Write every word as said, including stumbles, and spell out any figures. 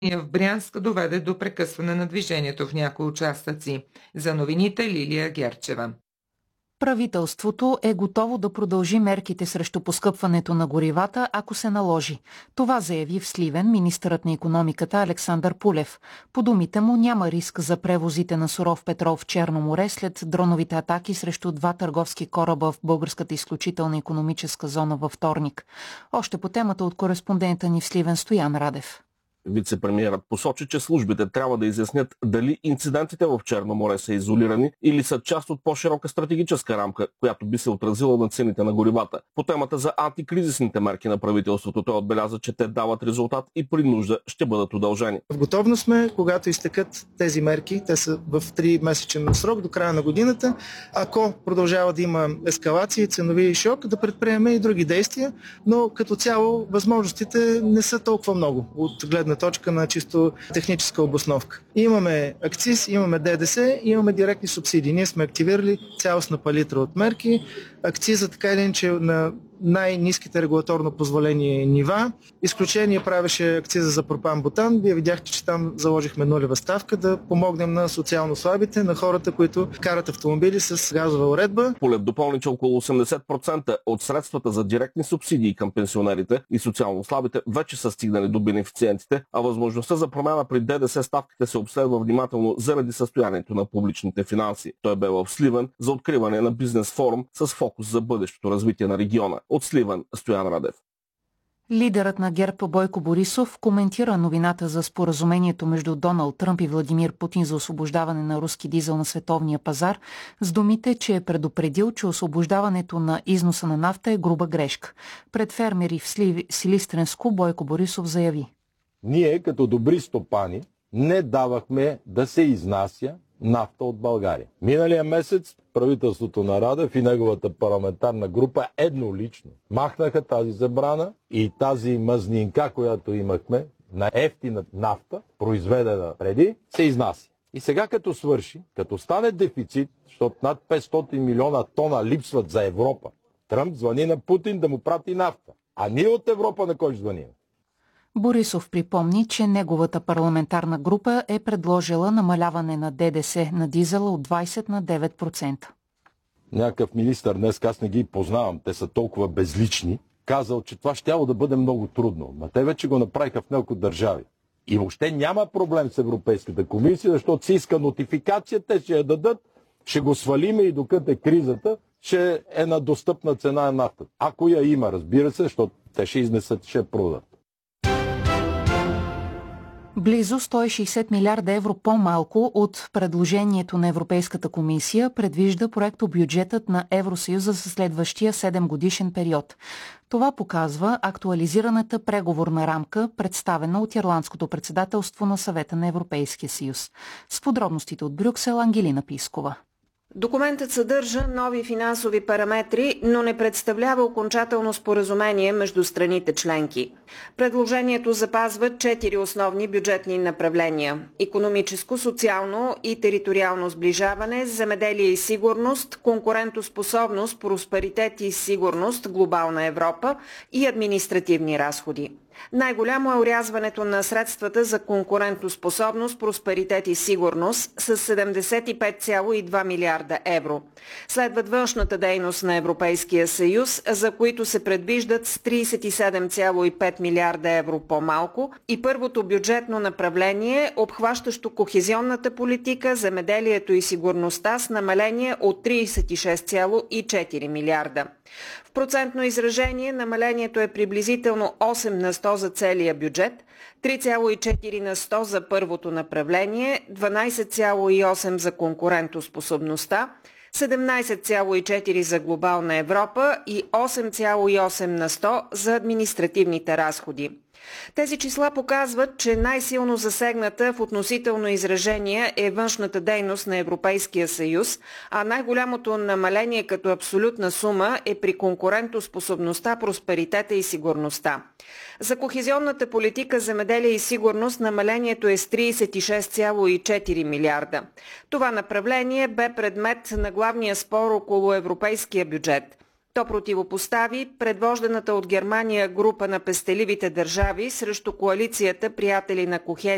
в Брянск доведе до прекъсване на движението в някои участъци. За новините Лилия Герчева. Правителството е готово да продължи мерките срещу поскъпването на горивата, ако се наложи. Това заяви в Сливен министърът на икономиката Александър Пулев. По думите му няма риск за превозите на суров петрол в Черно море след дроновите атаки срещу два търговски кораба в българската изключителна икономическа зона във вторник. Още по темата от кореспондента ни в Сливен Стоян Радев. Вице-премиерът посочи, че службите трябва да изяснят дали инцидентите в Черно море са изолирани или са част от по-широка стратегическа рамка, която би се отразила на цените на горивата. По темата за антикризисните мерки на правителството той отбеляза, че те дават резултат и при нужда ще бъдат удължени. В готовност сме, когато изтекат тези мерки, те са в три месечен срок до края на годината. Ако продължава да има ескалации, ценови шок, да предприеме и други действия, но като цяло възможностите не са толкова много от гледна точка на чисто техническа обосновка. Имаме акциз, имаме ДДС, имаме директни субсидии. Ние сме активирали цялостна палитра от мерки. Акциза така или иначе на най-ниските регулаторно позволени нива. Изключение правеше акциза за пропан-бутан. Вие видяхте, че там заложихме нулева ставка да помогнем на социално слабите, на хората, които карат автомобили с газова уредба. Полев допълни, че около осемдесет процента от средствата за директни субсидии към пенсионерите и социално слабите вече са стигнали до бенефициентите, а възможността за промяна при ДДС ставките се обследва внимателно заради състоянието на публичните финанси. Той бе в Сливен за откриване на бизнес форум с фокус за бъдещото развитие на региона. От Сливен Стоян Радев. Лидерът на ГЕРБ Бойко Борисов коментира новината за споразумението между Доналд Тръмп и Владимир Путин за освобождаване на руски дизел на световния пазар с думите, че е предупредил, че освобождаването на износа на нафта е груба грешка. Пред фермери в Силистренско Бойко Борисов заяви: Ние като добри стопани не давахме да се изнася нафта от България. Миналия месец правителството на Радев и неговата парламентарна група еднолично махнаха тази забрана и тази мазнинка, която имахме на ефтина нафта, произведена преди, се изнася. И сега като свърши, като стане дефицит, защото над петстотин милиона тона липсват за Европа, Тръмп звъни на Путин да му прати нафта. А ние от Европа на кой звъним? Борисов припомни, че неговата парламентарна група е предложила намаляване на ДДС на дизела от двайсет на девет процента. Някакъв министър, днес аз не ги познавам, те са толкова безлични, казал, че това щяло да бъде много трудно. Ма те вече го направиха в няколко държави. И въобще няма проблем с Европейската комисия, защото си иска нотификация, те ще я дадат, ще го свалиме и докато е кризата, ще е на достъпна цена на нафта. Ако я има, разбира се, защото те ще изнесат, ще продадат. Близо сто и шейсет милиарда евро по-малко от предложението на Европейската комисия предвижда проектобюджетът на Евросъюза за следващия седемгодишен период. Това показва актуализираната преговорна рамка, представена от Ирландското председателство на Съвета на Европейския съюз. С подробностите от Брюксел Ангелина Пискова. Документът съдържа нови финансови параметри, но не представлява окончателно споразумение между страните членки. Предложението запазва четири основни бюджетни направления – икономическо, социално и териториално сближаване, земеделие и сигурност, конкурентоспособност, просперитет и сигурност, глобална Европа и административни разходи. Най-голямо е орязването на средствата за конкурентоспособност, просперитет и сигурност с седемдесет и пет цяло и две милиарда евро. Следват външната дейност на Европейския съюз, за които се предвиждат с трийсет и седем цяло и пет милиарда евро по-малко, и първото бюджетно направление, обхващащо кохезионната политика, земеделието и сигурността, с намаление от трийсет и шест цяло и четири милиарда. В процентно изражение намалението е приблизително осем на сто за целия бюджет, три цяло и четири на сто за първото направление, дванайсет цяло и осем за конкурентоспособността, седемнайсет цяло и четири за глобална Европа и осем цяло и осем на сто за административните разходи. Тези числа показват, че най-силно засегната в относително изражение е външната дейност на Европейския съюз, а най-голямото намаление като абсолютна сума е при конкурентоспособността, просперитета и сигурността. За кохезионната политика, земеделие и сигурност намалението е с трийсет и шест цяло и четири милиарда. Това направление бе предмет на главния спор около европейския бюджет. То противопостави предвожданата от Германия група на пестеливите държави срещу коалицията приятели на кохезия